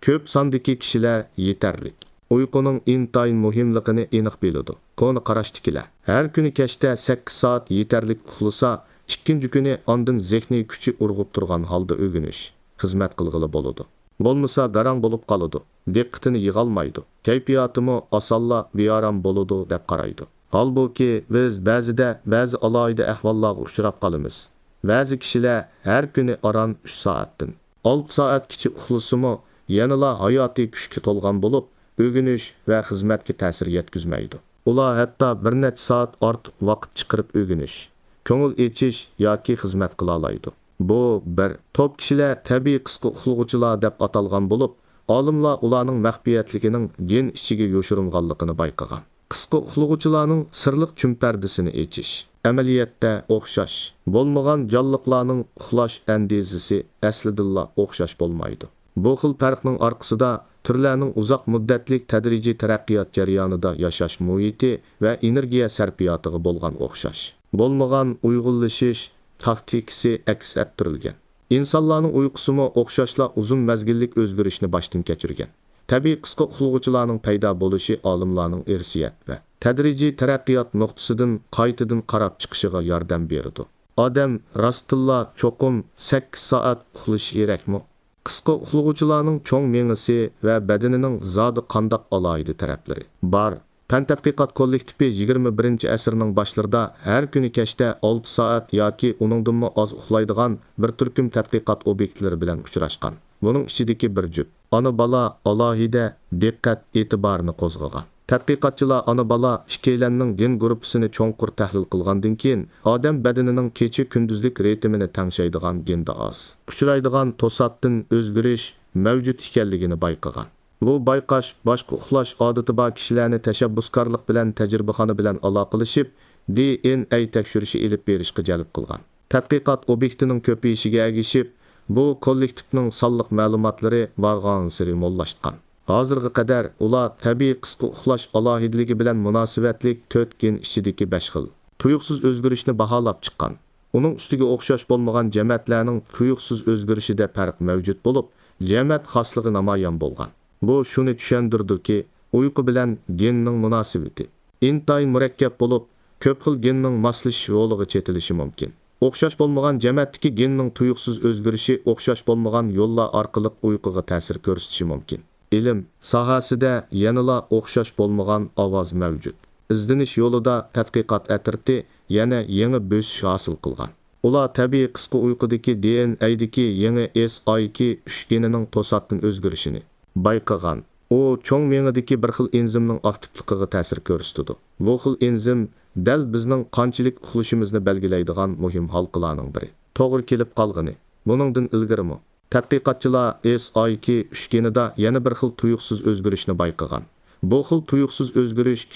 Ko'p sondagi kishilar yetarlik. Uyquning intayin muhimligini aniq biladi. Koni qarashdikilar. Har kuni kechda 8 soat yetarlik uxlasa, ikkinchi kuni ondan zehni kuchi urg'ib turgan holda o'g'inish, xizmat qilg'ili bo'ladi. Bo'lmasa garang bo'lib qoladi. Diqqatini yig'olmaydi. Kayfiyatimi osonla beoram bo'ladi deb qaraydi. Holbuki biz ba'zi alohida ahvollarga uchrab qolamiz. Ba'zi kishilar har kuni oran 3 soatdan 6 soatgacha uxlasimi, yanala hayotiy kuchga to'lgan bo'lib, o'g'inish va xizmatga ta'sir yetkazmaydi. Ular hatto bir necha soat ortiq vaqt chiqarib o'g'inish, ko'ngil echish yoki xizmat qila oladi. Bu bir to'p kishilar tabiiy qisqa uxlag'uvchilar deb atalgan bo'lib, olimlar ularning maxfiyatligining gen ichiga yoshiringanligini bayqagan. Qisqa uxlag'uvchilarning sirliq chumpardisini echish amaliyotda o'xshash bo'lmagan jonliqlarning uxlash andizisi aslida o'xshash bo'lmaydi. Bu xil farqning orqasida turlarning uzoq muddatlik tadrijiy taraqqiyot jarayonida yashash muhiti va energiya sarfiyotiga bo'lgan o'xshash bo'lmagan uyg'unlashish taktikasi aks ettirilgan. Insonlarning uyqusimi o'xshashla uzun mazgillik o'zgarishni boshdan kechirgan. Tabiiy qisqa uxlag'uvchilarning paydo bo'lishi olimlarning irsiyat va tadrijiy taraqqiyot nuqtasidan qaytadan qarab chiqishiga yordam berdi. Odam rostilla cho'qim 8 soat uxlashi kerakmi? Qisqa uxlag'uvchilarning cho'ng mengisi va badanining zodi qandoq alohida taraflari bor. Fan tadqiqot kollektivi 21-asrning boshlarida har kuni kechda 6 soat yoki uningdan oz uxlaydigan bir turkum tadqiqot obyektlari bilan uchrashgan. Buning ichidagi bir jup ona bola alohida diqqat e'tiborini qo'zg'agan. Tadqiqotchilar ona bola ikkilanning gen guruhini cho'nqur tahlil qilgandan keyin odam badanining kecha kunduzlik ritmini tangshaydigan genda oz uchraydigan to'satdan o'zgarish mavjud ekanligini bayqagan. Bu bayqash boshqa uxlash odati bor kishilarni tashabbuskorlik bilan tajribaxona bilan aloqalashib, DNA tekshirishi ilib berishga jalb qilgan. Tadqiqot obyektining ko'payishiga ergishib, bu kollektivning sonliq ma'lumotlari borgan sari mo'llashgan. Hozirga qadar ular tabiiy qisqa uxlash alohidligi bilan munosabatlik 4 gen ichidagi 5 xil tuyuqsiz o'zgarishni baholab chiqqan. Uning ustiga o'xshash bo'lmagan jamiyatlarning tuyuqsiz o'zgarishida farq mavjud bo'lib, jamiyat xosligi namoyon bo'lgan. Bu shuni tushundirdiki, uyqu bilan genning munosabati intayin murakkab bo'lib, ko'p xil genning moslashish yo'liga chetilishi mumkin. O'xshash bo'lmagan jamiyatdagi genning tuyuqsiz o'zgarishi o'xshash bo'lmagan yo'llar orqali uyquga ta'sir ko'rsatishi mumkin. Ilm sohasida yanala o'xshash bo'lmagan ovoz mavjud. Izdinish yo'lida tadqiqot atriti yana yangi bo'sish hosil qilgan. Ular tabiiy qisqa uyqudagi DNA'dagi yangi SIK 3 genining to'satdan o'zgarishini bayqagan. U cho'ng miyadagi bir xil enzimning aktivligiga ta'sir ko'rsatdi. Bu xil enzim dal bizning qanchalik uxlashimizni belgilaydigan muhim halqalarning biri. To'g'ri kelib qolgani. Buningdan ilgarimi tadqiqotchilar SIK 3 genida yana bir xil tuyuqsiz o'zgarishni bayqagan. Bu xil tuyuqsiz o'zgarish